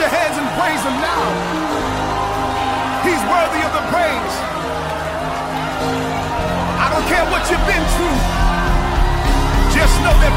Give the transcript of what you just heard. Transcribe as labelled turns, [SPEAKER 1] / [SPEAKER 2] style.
[SPEAKER 1] your hands and praise him now. He's worthy of the praise. I don't care what you've been through. Just know that